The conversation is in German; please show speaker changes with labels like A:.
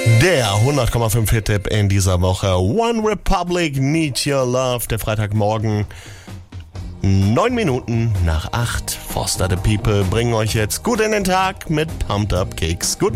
A: Der 100,5 Hit-Tipp in dieser Woche. One Republic, Need Your Love. Der Freitagmorgen, 9 Minuten nach 8. Foster the People bringen euch jetzt gut in den Tag mit Pumped Up Kicks. Guten